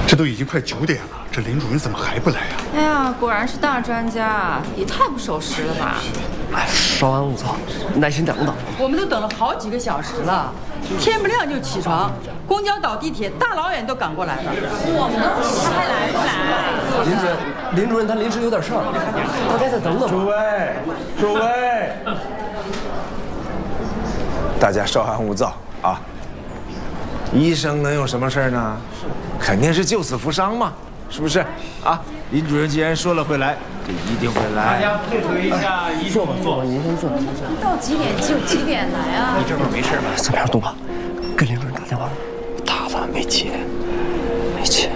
这都已经快9点了，这林主任怎么还不来呀？ 哎呀，果然是大专家，也太不守时了吧！ 哎，稍安勿躁，耐心等等。 我们都等了好几个小时了，天不亮就起床，公交倒地铁，大老远都赶过来了。 我们都不知道他来不来。 林主任他临时有点事儿，大家再等等。 诸位，大家稍安勿躁啊！医生能有什么事儿呢？肯定是救死扶伤嘛，是不是？啊，林主任既然说了会来，就一定会来。 大家配合一下， 坐吧，您先坐。 到几点就几点来啊？ 你这会儿没事吧？ 怎么样，东哥？跟林主任打电话了， 打了没接，没接。